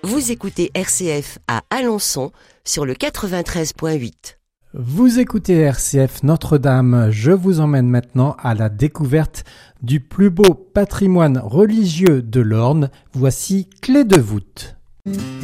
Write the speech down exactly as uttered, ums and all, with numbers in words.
Vous écoutez R C F à Alençon sur le quatre-vingt-treize point huit. Vous écoutez R C F Notre-Dame. Je vous emmène maintenant à la découverte du plus beau patrimoine religieux de l'Orne. Voici Clé de voûte.